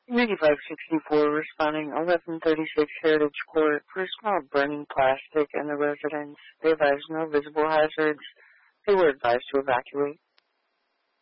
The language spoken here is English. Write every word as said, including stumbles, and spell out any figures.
ninety-five sixty-four responding eleven thirty-six Heritage Court for a smell of burning plastic in the residence. They advised no visible hazards. They were advised to evacuate.